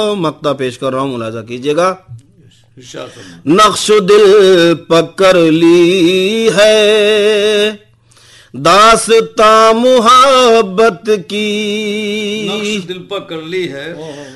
मक्ता पेश कर रहा हूं, मुलाजा कीजिएगा। नक्श दिल पकड़ ली है दास्तां मुहब्बत की, नक्श दिल पकड़ ली है